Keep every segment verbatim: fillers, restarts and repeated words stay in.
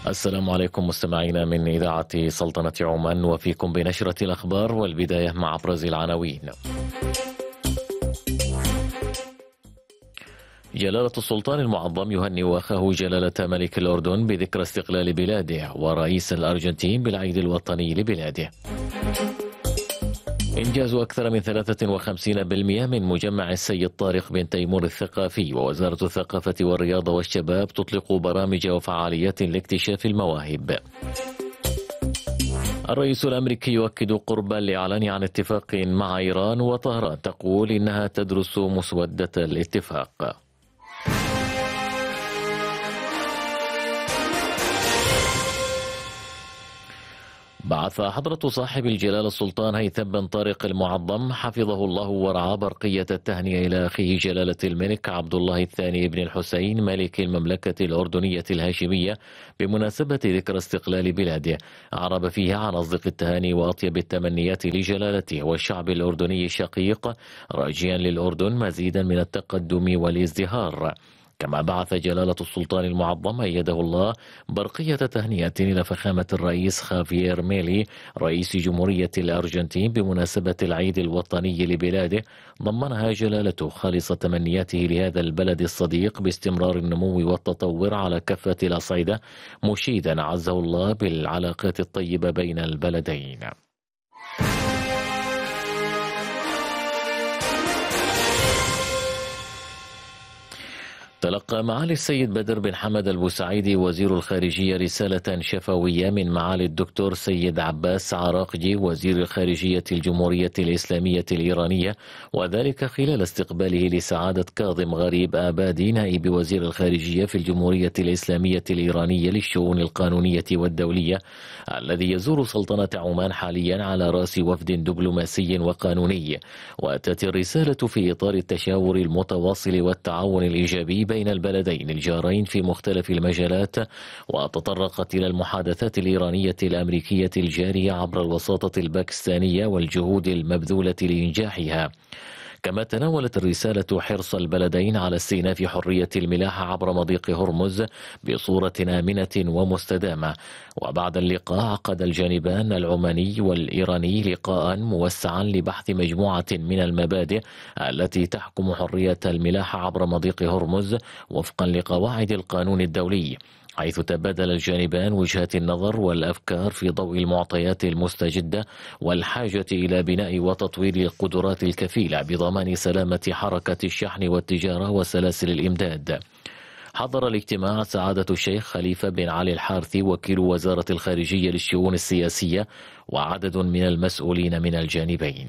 السلام عليكم مستمعينا من إذاعة سلطنة عمان، وفيكم بنشرة الأخبار، والبداية مع أبرز العناوين. جلالة السلطان المعظم يهنئ أخاه جلالة ملك الأردن بذكرى استقلال بلاده، ورئيس الأرجنتين بالعيد الوطني لبلاده. إنجاز أكثر من ثلاثة وخمسين بالمئة من مجمع السيد طارق بن تيمور الثقافي، ووزارة الثقافة والرياضة والشباب تطلق برامج وفعاليات لاكتشاف المواهب. الرئيس الأمريكي يؤكد قربا الإعلان عن اتفاق مع إيران، وطهران تقول إنها تدرس مسودة الاتفاق. بعث حضرة صاحب الجلالة السلطان هيثم بن طارق المعظم حفظه الله ورعاه برقية التهنئة إلى أخيه جلالة الملك عبد الله الثاني بن الحسين ملك المملكة الأردنية الهاشمية بمناسبة ذكرى استقلال بلاده. أعرب فيها عن أصدق التهاني وأطيب التمنيات لجلالته والشعب الأردني الشقيق، راجيا للأردن مزيدا من التقدم والازدهار. كما بعث جلالة السلطان المعظم أيده الله برقية تهنئة إلى فخامة الرئيس خافيير ميلي رئيس جمهورية الأرجنتين بمناسبة العيد الوطني لبلاده، ضمنها جلالته خالص تمنياته لهذا البلد الصديق باستمرار النمو والتطور على كافة الأصعدة، مشيدا عزه الله بالعلاقات الطيبة بين البلدين. تلقى معالي السيد بدر بن حمد البوسعيدي وزير الخارجية رسالة شفوية من معالي الدكتور سيد عباس عراقجي وزير الخارجية الجمهورية الإسلامية الإيرانية، وذلك خلال استقباله لسعادة كاظم غريب آبادي نائب وزير الخارجية في الجمهورية الإسلامية الإيرانية للشؤون القانونية والدولية، الذي يزور سلطنة عمان حاليا على رأس وفد دبلوماسي وقانوني. وأتت الرسالة في إطار التشاور المتواصل والتعاون الإيجابي بين البلدين الجارين في مختلف المجالات، وتطرقت إلى المحادثات الإيرانية الأمريكية الجارية عبر الوساطة الباكستانية والجهود المبذولة لإنجاحها. كما تناولت الرسالة حرص البلدين على استئناف حرية الملاحة عبر مضيق هرمز بصورة آمنة ومستدامة. وبعد اللقاء عقد الجانبان العماني والإيراني لقاء موسعا لبحث مجموعة من المبادئ التي تحكم حرية الملاحة عبر مضيق هرمز وفقا لقواعد القانون الدولي، حيث تبادل الجانبان وجهات النظر والأفكار في ضوء المعطيات المستجدة والحاجة إلى بناء وتطوير القدرات الكفيلة بضمان سلامة حركة الشحن والتجارة وسلاسل الإمداد. حضر الاجتماع سعادة الشيخ خليفة بن علي الحارثي وكيل وزارة الخارجية للشؤون السياسية وعدد من المسؤولين من الجانبين.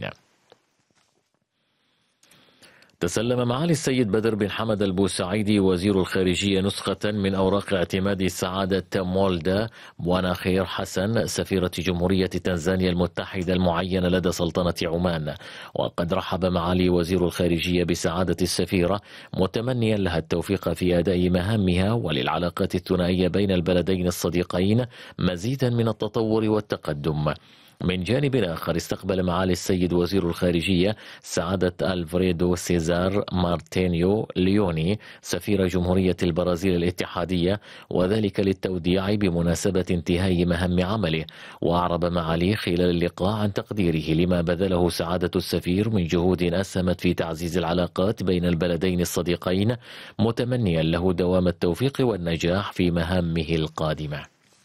تسلم معالي السيد بدر بن حمد البوسعيدي وزير الخارجية نسخة من أوراق اعتماد سعادة مولدا بوانا خير حسن سفيرة جمهورية تنزانيا المتحدة المعينة لدى سلطنة عمان. وقد رحب معالي وزير الخارجية بسعادة السفيرة متمنيا لها التوفيق في أداء مهامها وللعلاقات الثنائية بين البلدين الصديقين مزيدا من التطور والتقدم. من جانب آخر استقبل معالي السيد وزير الخارجية سعادة ألفريدو سيزار مارتينيو ليوني سفير جمهورية البرازيل الاتحادية، وذلك للتوديع بمناسبة انتهاء مهام عمله. وأعرب معالي خلال اللقاء عن تقديره لما بذله سعادة السفير من جهود أسهمت في تعزيز العلاقات بين البلدين الصديقين، متمنيا له دوام التوفيق والنجاح في مهامه القادمة.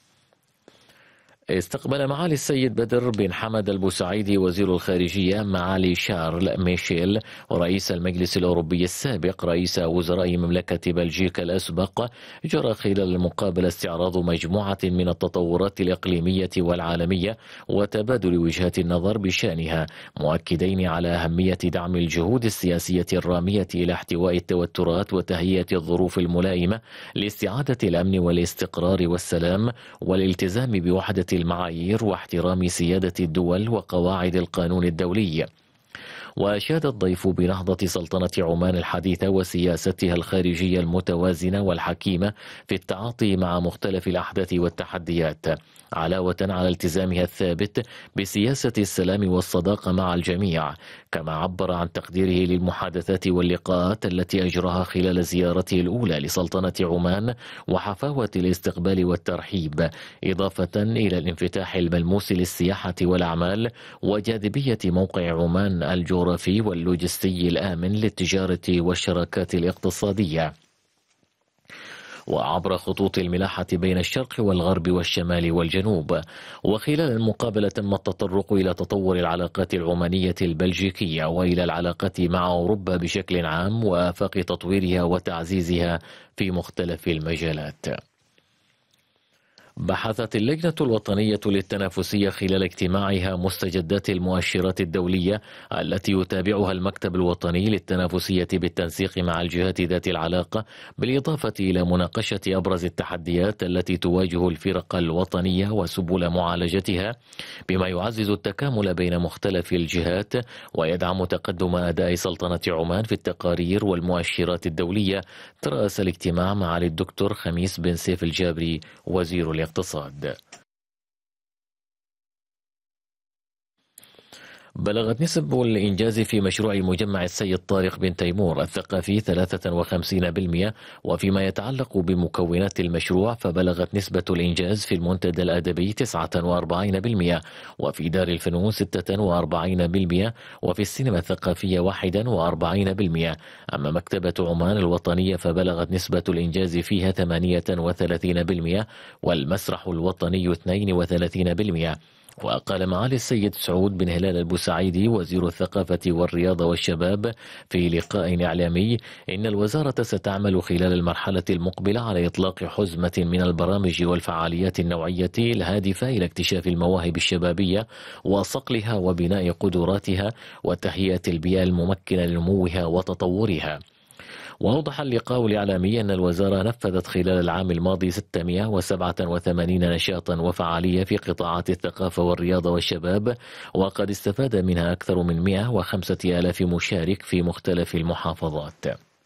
استقبل معالي السيد بدر بن حمد البوسعيدي وزير الخارجية معالي شارل ميشيل ورئيس المجلس الأوروبي السابق رئيس وزراء مملكة بلجيكا الأسبق. جرى خلال المقابلة استعراض مجموعة من التطورات الإقليمية والعالمية وتبادل وجهات النظر بشأنها، مؤكدين على أهمية دعم الجهود السياسية الرامية إلى احتواء التوترات وتهيئة الظروف الملائمة لاستعادة الأمن والاستقرار والسلام والالتزام بوحدة المعايير واحترام سيادة الدول وقواعد القانون الدولي. وأشاد الضيف بنهضة سلطنة عمان الحديثة وسياستها الخارجية المتوازنة والحكيمة في التعاطي مع مختلف الأحداث والتحديات، علاوة على التزامها الثابت بسياسة السلام والصداقة مع الجميع. كما عبر عن تقديره للمحادثات واللقاءات التي أجراها خلال زيارته الأولى لسلطنة عمان وحفاوة الاستقبال والترحيب، إضافة إلى الانفتاح الملموس للسياحة والأعمال وجاذبية موقع عمان الجغرافي واللوجستي الآمن للتجارة والشراكات الاقتصادية. وعبر خطوط الملاحة بين الشرق والغرب والشمال والجنوب. وخلال المقابلة تم التطرق إلى تطور العلاقات العمانية البلجيكية وإلى العلاقات مع أوروبا بشكل عام وآفاق تطويرها وتعزيزها في مختلف المجالات. بحثت اللجنة الوطنية للتنافسية خلال اجتماعها مستجدات المؤشرات الدولية التي يتابعها المكتب الوطني للتنافسية بالتنسيق مع الجهات ذات العلاقة، بالإضافة إلى مناقشة أبرز التحديات التي تواجه الفرق الوطنية وسبل معالجتها، بما يعزز التكامل بين مختلف الجهات ويدعم تقدم أداء سلطنة عمان في التقارير والمؤشرات الدولية. ترأس الاجتماع معالي الدكتور خميس بن سيف الجابري وزير الاقتصاد. بلغت نسب الإنجاز في مشروع مجمع السيد طارق بن تيمور الثقافي ثلاثة وخمسين بالمئة، وفيما يتعلق بمكونات المشروع فبلغت نسبة الإنجاز في المنتدى الأدبي تسعة وأربعين بالمئة، وفي دار الفنون ستة وأربعين بالمئة، وفي السينما الثقافية واحد وأربعين بالمئة. أما مكتبة عمان الوطنية فبلغت نسبة الإنجاز فيها ثمانية وثلاثين بالمئة، والمسرح الوطني اثنين وثلاثين بالمئة. وقال معالي السيد سعود بن هلال البوسعيدي وزير الثقافة والرياضة والشباب في لقاء إعلامي إن الوزارة ستعمل خلال المرحلة المقبلة على إطلاق حزمة من البرامج والفعاليات النوعية الهادفة إلى اكتشاف المواهب الشبابية وصقلها وبناء قدراتها وتهيئة البيئة الممكنة لنموها وتطورها. وأوضح اللقاء الإعلامي أن الوزارة نفذت خلال العام الماضي ستمئة وسبعة وثمانين نشاطا وفعالية في قطاعات الثقافة والرياضة والشباب، وقد استفاد منها أكثر من مئة وخمسة آلاف مشارك في مختلف المحافظات.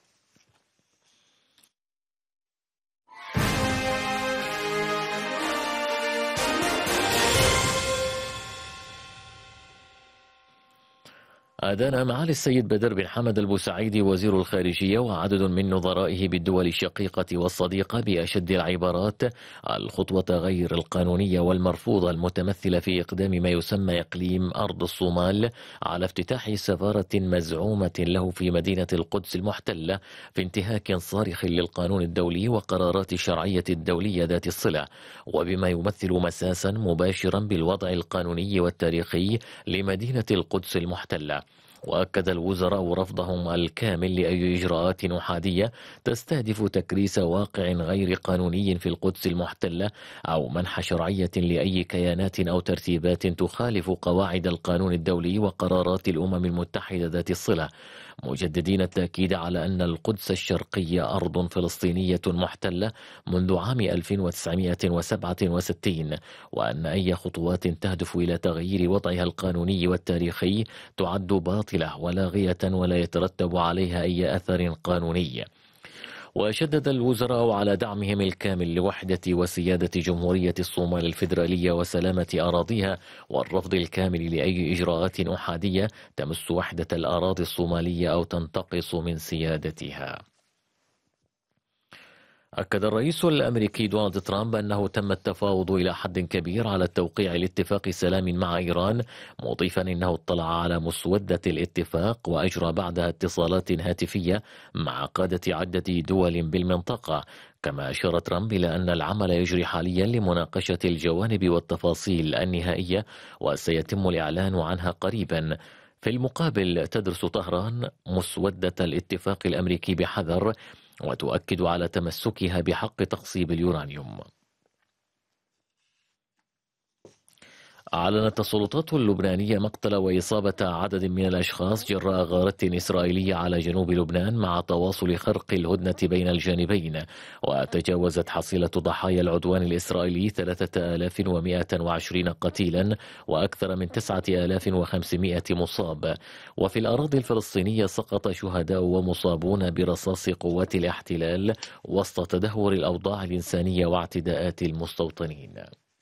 أدان معالي السيد بدر بن حمد البوسعيدي وزير الخارجية وعدد من نظرائه بالدول الشقيقة والصديقة بأشد العبارات الخطوة غير القانونية والمرفوضة المتمثلة في إقدام ما يسمى إقليم أرض الصومال على افتتاح سفارة مزعومة له في مدينة القدس المحتلة، في انتهاك صارخ للقانون الدولي وقرارات الشرعية الدولية ذات الصلة، وبما يمثل مساسا مباشرا بالوضع القانوني والتاريخي لمدينة القدس المحتلة. وأكد الوزراء رفضهم الكامل لأي إجراءات أحادية تستهدف تكريس واقع غير قانوني في القدس المحتلة أو منح شرعية لأي كيانات أو ترتيبات تخالف قواعد القانون الدولي وقرارات الأمم المتحدة ذات الصلة، مجددين التأكيد على أن القدس الشرقية أرض فلسطينية محتلة منذ عام ألف وتسعمئة وسبعة وستين، وأن أي خطوات تهدف إلى تغيير وضعها القانوني والتاريخي تعد باطلة ولاغية ولا يترتب عليها أي أثر قانوني. وشدد الوزراء على دعمهم الكامل لوحدة وسيادة جمهورية الصومال الفيدرالية وسلامة أراضيها، والرفض الكامل لأي إجراءات أحادية تمس وحدة الأراضي الصومالية أو تنتقص من سيادتها. أكد الرئيس الأمريكي دونالد ترامب أنه تم التفاوض إلى حد كبير على التوقيع لاتفاق سلام مع إيران، مضيفا أنه اطلع على مسودة الاتفاق وأجرى بعدها اتصالات هاتفية مع قادة عدة دول بالمنطقة. كما أشار ترامب إلى أن العمل يجري حاليا لمناقشة الجوانب والتفاصيل النهائية وسيتم الإعلان عنها قريبا. في المقابل تدرس طهران مسودة الاتفاق الأمريكي بحذر وتؤكد على تمسكها بحق تخصيب اليورانيوم. أعلنت السلطات اللبنانية مقتل وإصابة عدد من الأشخاص جراء غارة إسرائيلية على جنوب لبنان مع تواصل خرق الهدنة بين الجانبين، وتجاوزت حصيلة ضحايا العدوان الإسرائيلي ثلاثة آلاف ومئة وعشرين قتيلا وأكثر من تسعة آلاف وخمسمئة مصاب. وفي الأراضي الفلسطينية سقط شهداء ومصابون برصاص قوات الاحتلال وسط تدهور الأوضاع الإنسانية واعتداءات المستوطنين.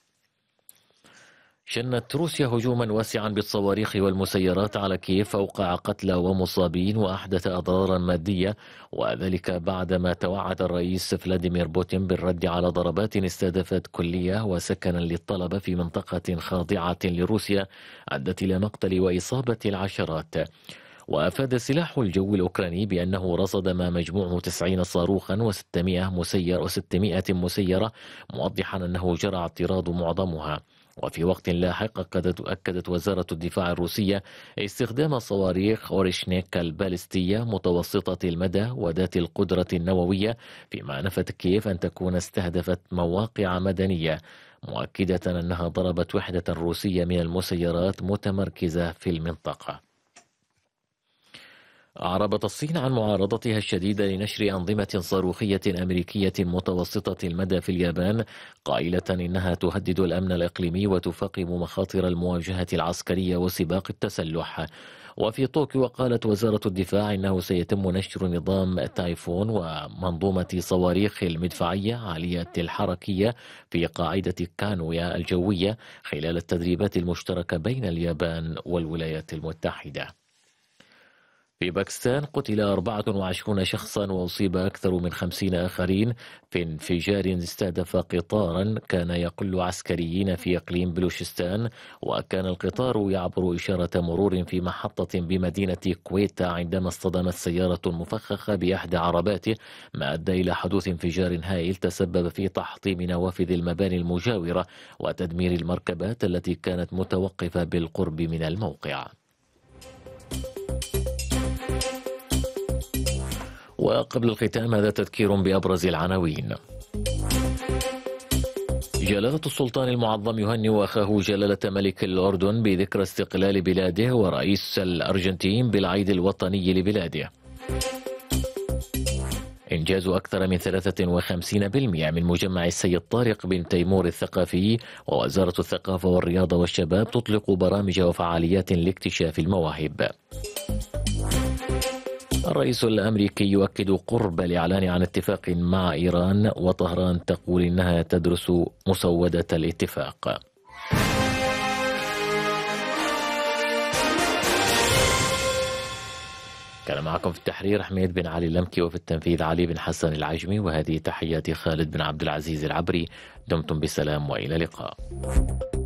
شنت روسيا هجوما واسعا بالصواريخ والمسيرات على كييف فوقع قتلى ومصابين وأحدث أضرارا مادية، وذلك بعدما توعد الرئيس فلاديمير بوتين بالرد على ضربات استهدفت كلية وسكنا للطلبة في منطقة خاضعة لروسيا أدت إلى مقتل وإصابة العشرات. وأفاد السلاح الجوي الأوكراني بأنه رصد ما مجموعه تسعين صاروخا وستمئة مسير وستمئة مسيرة، موضحا أنه جرى اعتراض معظمها. وفي وقت لاحق أكدت, أكدت وزارة الدفاع الروسية استخدام صواريخ أوريشنيك البالستية متوسطة المدى وذات القدرة النووية، فيما نفت كييف أن تكون استهدفت مواقع مدنية، مؤكدة أنها ضربت وحدة روسية من المسيرات متمركزة في المنطقة. أعربت الصين عن معارضتها الشديدة لنشر أنظمة صاروخية أمريكية متوسطة المدى في اليابان، قائلة إنها تهدد الأمن الإقليمي وتفاقم مخاطر المواجهة العسكرية وسباق التسلح. وفي طوكيو قالت وزارة الدفاع إنه سيتم نشر نظام تايفون ومنظومة صواريخ المدفعية عالية الحركية في قاعدة كانويا الجوية خلال التدريبات المشتركة بين اليابان والولايات المتحدة. في باكستان قتل أربعة وعشرين شخصا وأصيب أكثر من خمسين آخرين في انفجار استهدف قطارا كان يقل عسكريين في إقليم بلوشستان، وكان القطار يعبر إشارة مرور في محطة بمدينة كويتا عندما اصطدمت سيارة مفخخة بإحدى عرباته، ما أدى إلى حدوث انفجار هائل تسبب في تحطيم نوافذ المباني المجاورة وتدمير المركبات التي كانت متوقفة بالقرب من الموقع. وقبل الختام هذا تذكير بأبرز العناوين. جلالة السلطان المعظم يهنئ أخاه جلالة ملك الأردن بذكرى استقلال بلاده ورئيس الأرجنتين بالعيد الوطني لبلاده. إنجاز أكثر من ثلاثة وخمسين بالمئة من مجمع السيد طارق بن تيمور الثقافي، ووزارة الثقافة والرياضة والشباب تطلق برامج وفعاليات لاكتشاف المواهب. الرئيس الأمريكي يؤكد قرب الإعلان عن اتفاق مع إيران، وطهران تقول إنها تدرس مسودة الاتفاق. كان معكم في التحرير حميد بن علي اللمكي، وفي التنفيذ علي بن حسن العجمي، وهذه تحياتي خالد بن عبد العزيز العبري. دمتم بسلام وإلى اللقاء.